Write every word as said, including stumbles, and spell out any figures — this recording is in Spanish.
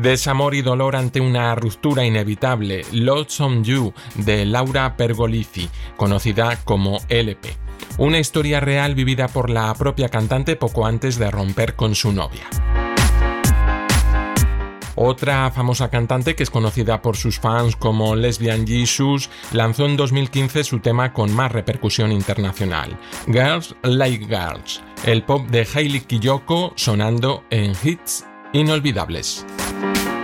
Desamor y dolor ante una ruptura inevitable, Lonesome You, de Laura Pergolizzi, conocida como L P. Una historia real vivida por la propia cantante poco antes de romper con su novia. Otra famosa cantante, que es conocida por sus fans como Lesbian Jesus, lanzó en dos mil quince su tema con más repercusión internacional, Girls Like Girls, el pop de Hayley Kiyoko sonando en hits inolvidables.